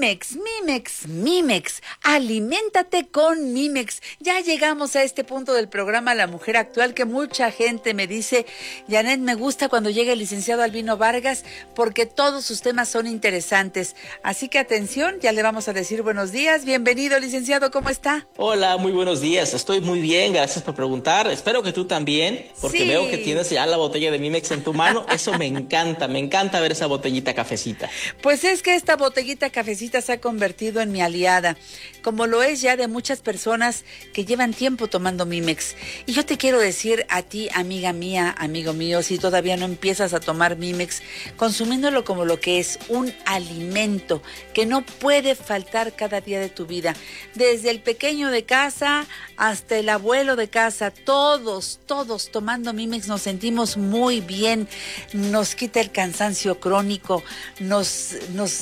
Mimex. Aliméntate con Mimex. Ya llegamos a este punto del programa La Mujer Actual que mucha gente me dice, Janet, me gusta cuando llega el licenciado Albino Vargas porque todos sus temas son interesantes. Así que atención, ya le vamos a decir buenos días. Bienvenido, licenciado, ¿cómo está? Hola, muy buenos días. Estoy muy bien, gracias por preguntar. Espero que tú también, porque sí, veo que tienes ya la botella de Mimex en tu mano. Eso me encanta ver esa botellita cafecita. Pues es que esta botellita cafecita se ha convertido en mi aliada, como lo es ya de muchas personas que llevan tiempo tomando Mimex. Y yo te quiero decir a ti, amiga mía, amigo mío, si todavía no empiezas a tomar Mimex, consumiéndolo como lo que es un alimento que no puede faltar cada día de tu vida. Desde el pequeño de casa hasta el abuelo de casa, todos tomando Mimex nos sentimos muy bien, nos quita el cansancio crónico, nos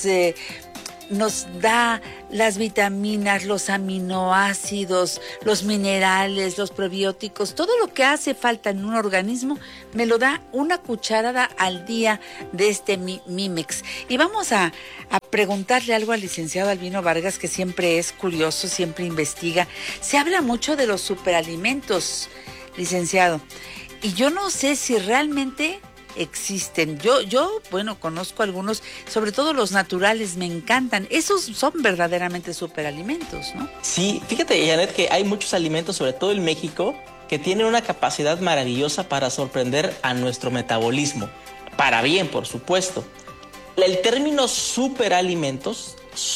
da las vitaminas, los aminoácidos, los minerales, los probióticos, todo lo que hace falta en un organismo, me lo da una cucharada al día de este Mimex. Y vamos a preguntarle algo al licenciado Albino Vargas, que siempre es curioso, siempre investiga. Se habla mucho de los superalimentos, licenciado, y yo no sé si realmente existen. Yo, conozco algunos, sobre todo los naturales, me encantan. Esos son verdaderamente superalimentos, ¿no? Sí, fíjate, Janet, que hay muchos alimentos, sobre todo en México, que tienen una capacidad maravillosa para sorprender a nuestro metabolismo. Para bien, por supuesto. El término superalimentos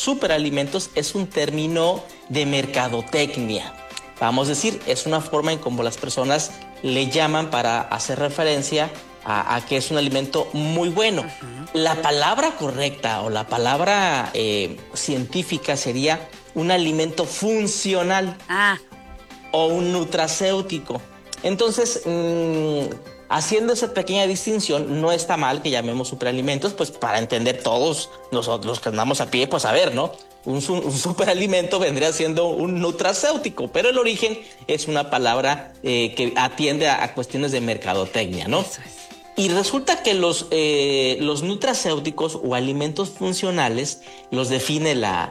es un término de mercadotecnia. Vamos a decir, es una forma en cómo las personas le llaman para hacer referencia a que es un alimento muy bueno. Uh-huh. La palabra correcta o la palabra científica sería un alimento funcional o un nutracéutico. Entonces, haciendo esa pequeña distinción, no está mal que llamemos superalimentos, pues para entender todos nosotros los que andamos a pie, pues a ver, ¿no? Un superalimento vendría siendo un nutracéutico, pero el origen es una palabra que atiende a cuestiones de mercadotecnia, ¿no? Eso es. Y resulta que los nutracéuticos o alimentos funcionales, los define la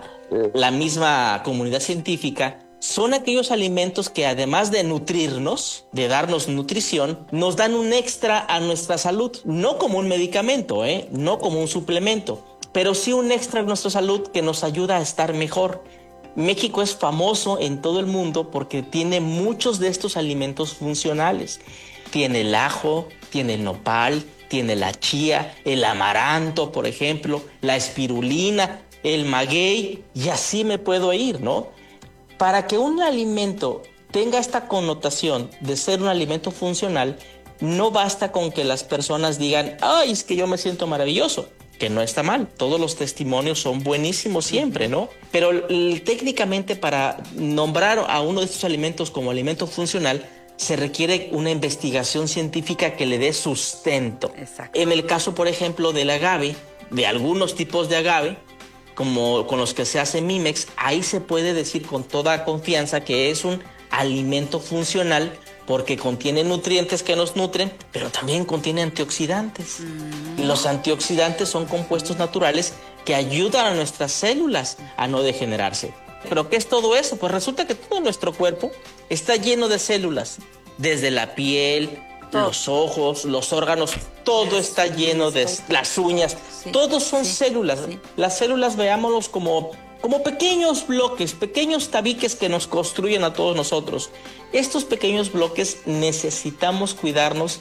misma comunidad científica, son aquellos alimentos que además de nutrirnos, de darnos nutrición, nos dan un extra a nuestra salud. No como un medicamento, no como un suplemento, pero sí un extra a nuestra salud que nos ayuda a estar mejor. México es famoso en todo el mundo porque tiene muchos de estos alimentos funcionales. Tiene el ajo, tiene el nopal, tiene la chía, el amaranto, por ejemplo, la espirulina, el maguey, y así me puedo ir, ¿no? Para que un alimento tenga esta connotación de ser un alimento funcional, no basta con que las personas digan, ¡ay, es que yo me siento maravilloso! Que no está mal, todos los testimonios son buenísimos siempre, ¿no? Pero técnicamente para nombrar a uno de estos alimentos como alimento funcional, se requiere una investigación científica que le dé sustento. Exacto. En el caso, por ejemplo, del agave, de algunos tipos de agave, como con los que se hace Mimex, ahí se puede decir con toda confianza que es un alimento funcional porque contiene nutrientes que nos nutren, pero también contiene antioxidantes. Y los antioxidantes son compuestos naturales que ayudan a nuestras células a no degenerarse. ¿Pero qué es todo eso? Pues resulta que todo nuestro cuerpo está lleno de células, desde la piel, los ojos, los órganos, todo está lleno de las uñas, todos son células. Las células, veámoslos como pequeños bloques, pequeños tabiques que nos construyen a todos nosotros. Estos pequeños bloques necesitamos cuidarlos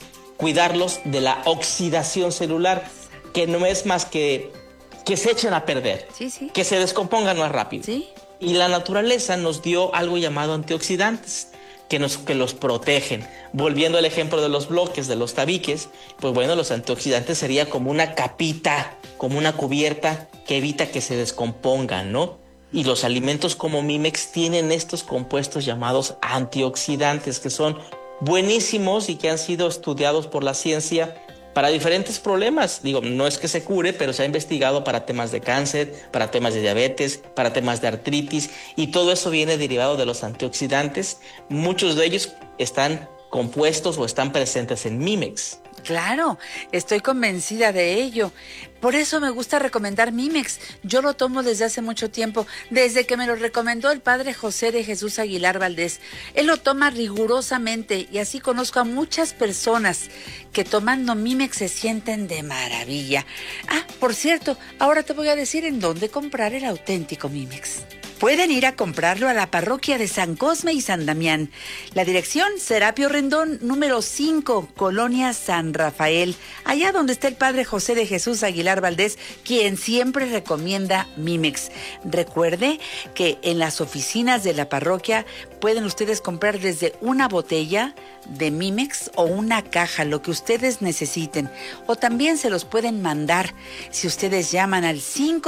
de la oxidación celular, que no es más que se echen a perder, que se descompongan más rápido. ¿Sí? Y la naturaleza nos dio algo llamado antioxidantes, que los protegen. Volviendo al ejemplo de los bloques, de los tabiques, pues bueno, los antioxidantes sería como una capita, como una cubierta que evita que se descompongan, ¿no? Y los alimentos como Mimex tienen estos compuestos llamados antioxidantes, que son buenísimos y que han sido estudiados por la ciencia para diferentes problemas. Digo, no es que se cure, pero se ha investigado para temas de cáncer, para temas de diabetes, para temas de artritis, y todo eso viene derivado de los antioxidantes. Muchos de ellos están compuestos o están presentes en Mimex. Claro, estoy convencida de ello. Por eso me gusta recomendar Mimex. Yo lo tomo desde hace mucho tiempo, desde que me lo recomendó el padre José de Jesús Aguilar Valdés. Él lo toma rigurosamente y así conozco a muchas personas que tomando Mimex se sienten de maravilla. Ah, por cierto, ahora te voy a decir en dónde comprar el auténtico Mimex. Pueden ir a comprarlo a la parroquia de San Cosme y San Damián. La dirección, Serapio Rendón, número 5, Colonia San Rafael, allá donde está el padre José de Jesús Aguilar Valdés, quien siempre recomienda Mimex. Recuerde que en las oficinas de la parroquia pueden ustedes comprar desde una botella de Mimex o una caja, lo que ustedes necesiten. O también se los pueden mandar si ustedes llaman al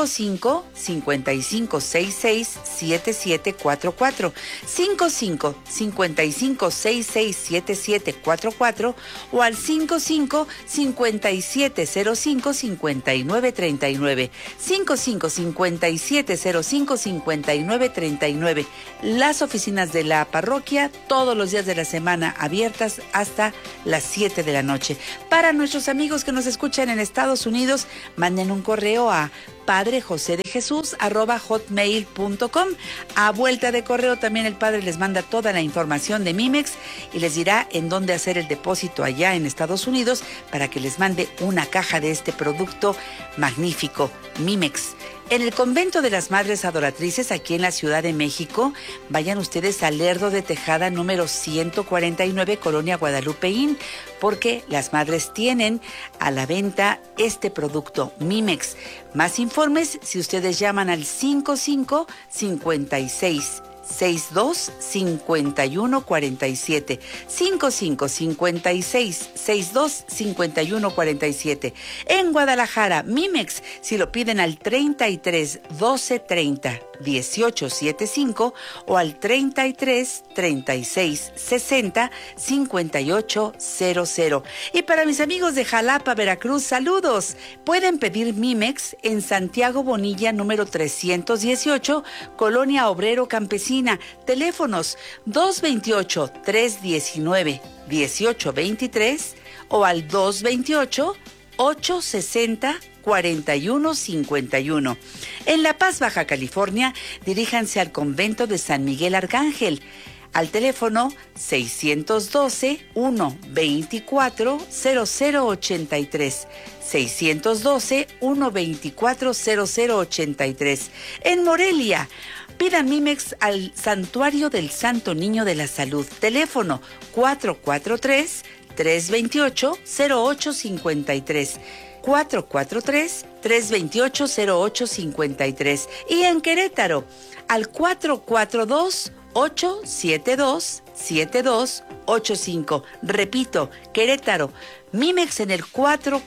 55-5566-7744, 55-5566-7744 o al 55-5705-5939, 55-5705-5939. Las oficinas de la parroquia todos los días de la semana abiertas hasta las 7 de la noche. Para nuestros amigos que nos escuchan en Estados Unidos, manden un correo a padrejosedejesus@hotmail.com. A vuelta de correo también el padre les manda toda la información de Mimex y les dirá en dónde hacer el depósito allá en Estados Unidos para que les mande una caja de este producto magnífico, Mimex. En el convento de las Madres Adoratrices, aquí en la Ciudad de México, vayan ustedes al Lerdo de Tejada número 149, Colonia Guadalupeín, porque las madres tienen a la venta este producto, Mimex. Más informes si ustedes llaman al 55-56-62-5147, 55-56-62-5147. En Guadalajara, Mimex, si lo piden al 33 12 30 18 75 o al 33 36 60 58 00. Y para mis amigos de Jalapa, Veracruz, saludos. Pueden pedir Mimex en Santiago Bonilla número 318, Colonia Obrero Campesina. Teléfonos 228-319-1823 o al 228-860-4151. En La Paz, Baja California, diríjanse al convento de San Miguel Arcángel al teléfono 612-124-0083. 612-124-0083. En Morelia, pidan Mimex al Santuario del Santo Niño de la Salud. Teléfono 443-328-0853. 443-328-0853. Y en Querétaro, al 442-872-7285. Repito, Querétaro, Mimex en el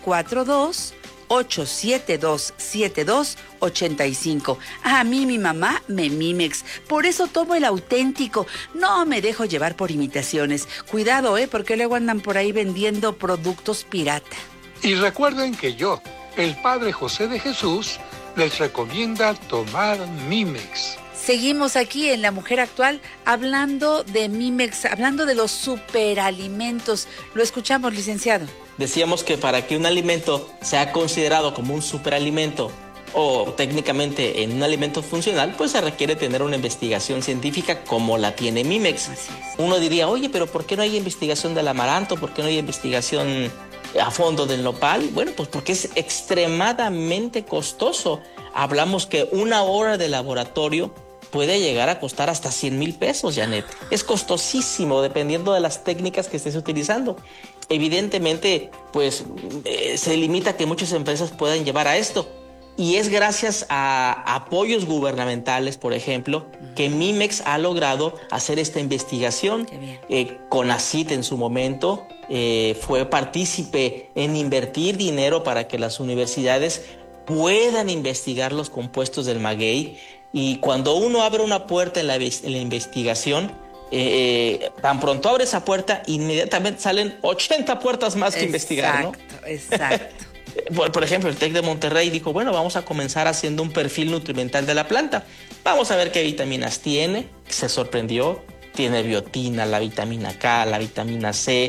442-872-7285. A mí mi mamá me Mimex, por eso tomo el auténtico. No me dejo llevar por imitaciones. Cuidado, porque luego andan por ahí vendiendo productos pirata. Y recuerden que yo, el padre José de Jesús, les recomienda tomar Mimex. Seguimos aquí en La Mujer Actual hablando de Mimex, hablando de los superalimentos. Lo escuchamos, licenciado. Decíamos que para que un alimento sea considerado como un superalimento o técnicamente en un alimento funcional, pues se requiere tener una investigación científica como la tiene Mimex. Así es. Uno diría, oye, pero ¿por qué no hay investigación del amaranto? ¿Por qué no hay investigación a fondo del nopal? Bueno, pues porque es extremadamente costoso. Hablamos que una hora de laboratorio puede llegar a costar hasta 100,000 pesos, Janet. Es costosísimo dependiendo de las técnicas que estés utilizando. Evidentemente, pues se limita a que muchas empresas puedan llevar a esto. Y es gracias a apoyos gubernamentales, por ejemplo, que Mimex ha logrado hacer esta investigación. CONACYT en su momento fue partícipe en invertir dinero para que las universidades puedan investigar los compuestos del maguey. Y cuando uno abre una puerta en la investigación, tan pronto abre esa puerta, inmediatamente salen 80 puertas más que investigar, ¿no? Exacto. Por ejemplo, el TEC de Monterrey dijo, bueno, vamos a comenzar haciendo un perfil nutrimental de la planta. Vamos a ver qué vitaminas tiene. Se sorprendió. Tiene biotina, la vitamina K, la vitamina C.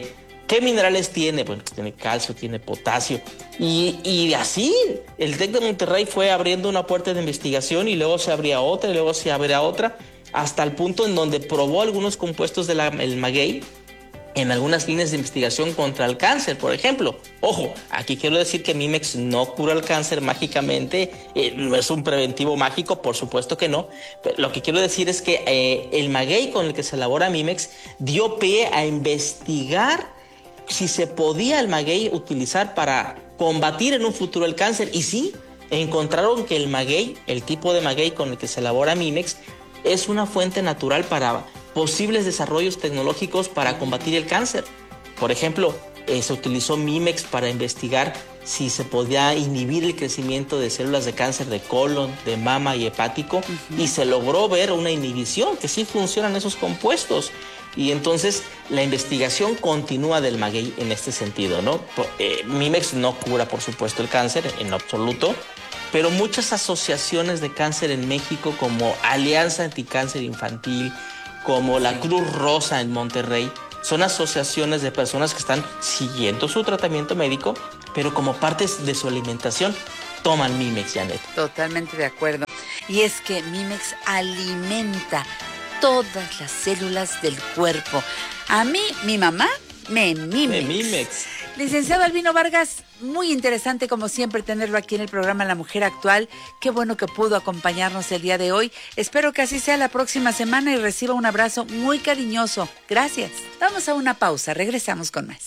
¿Qué minerales tiene? Bueno, tiene calcio, tiene potasio. Y así, el TEC de Monterrey fue abriendo una puerta de investigación y luego se abría otra y luego se abría otra, hasta el punto en donde probó algunos compuestos del maguey en algunas líneas de investigación contra el cáncer, por ejemplo. Ojo, aquí quiero decir que Mimex no cura el cáncer mágicamente, no es un preventivo mágico, por supuesto que no. Pero lo que quiero decir es que el maguey con el que se elabora Mimex dio pie a investigar si se podía el maguey utilizar para combatir en un futuro el cáncer. Y sí, encontraron que el maguey, el tipo de maguey con el que se elabora Mimex, es una fuente natural para posibles desarrollos tecnológicos para combatir el cáncer. Por ejemplo, se utilizó Mimex para investigar si se podía inhibir el crecimiento de células de cáncer de colon, de mama y hepático, y se logró ver una inhibición, que sí funcionan esos compuestos. Y entonces la investigación continúa del maguey en este sentido, ¿no? Mimex no cura, por supuesto, el cáncer en absoluto, pero muchas asociaciones de cáncer en México, como Alianza Anticáncer Infantil, como la Cruz Rosa en Monterrey, son asociaciones de personas que están siguiendo su tratamiento médico, pero como parte de su alimentación toman Mimex, Janet. Totalmente de acuerdo. Y es que Mimex alimenta todas las células del cuerpo. A mí, mi mamá, me Mimex. Licenciado Albino Vargas, muy interesante como siempre tenerlo aquí en el programa La Mujer Actual. Qué bueno que pudo acompañarnos el día de hoy. Espero que así sea la próxima semana y reciba un abrazo muy cariñoso. Gracias. Vamos a una pausa, regresamos con más.